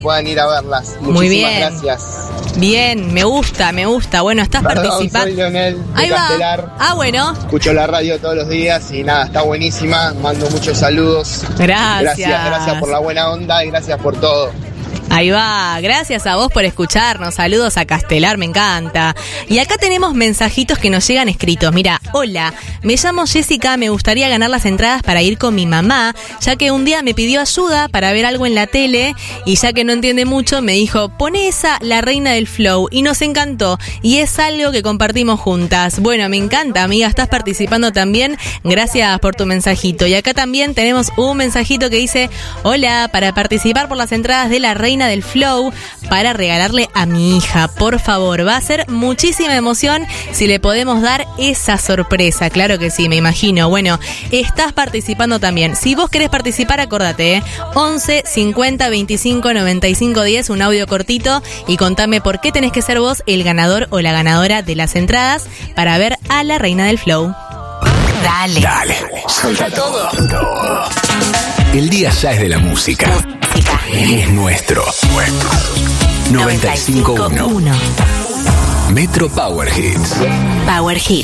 puedan ir a verlas. Muy bien. Muchísimas gracias. Bien, me gusta. Bueno, estás participando. Soy Leonel de Ahí va. Castelar. Bueno. Escucho la radio todos los días y nada, está buenísima. Mando muchos saludos. Gracias por la buena onda y gracias por todo. Ahí va, gracias a vos por escucharnos, saludos a Castelar, me encanta. Y acá tenemos mensajitos que nos llegan escritos. Mira, hola, me llamo Jessica, me gustaría ganar las entradas para ir con mi mamá, ya que un día me pidió ayuda para ver algo en la tele y ya que no entiende mucho me dijo, poné esa La Reina del Flow, y nos encantó y es algo que compartimos juntas. Bueno, me encanta, amiga, estás participando también, gracias por tu mensajito. Y acá también tenemos un mensajito que dice, hola, para participar por las entradas de La Reina del Flow para regalarle a mi hija, por favor, va a ser muchísima emoción si le podemos dar esa sorpresa, claro que sí, me imagino. Bueno, estás participando también, si vos querés participar, acordate, 11 50 25 95 10, un audio cortito y contame por qué tenés que ser vos el ganador o la ganadora de las entradas para ver a La Reina del Flow. Dale, suelta todo. El día ya es de la música. Es nuestro. 95.1 Metro Power Hits. Power Hits.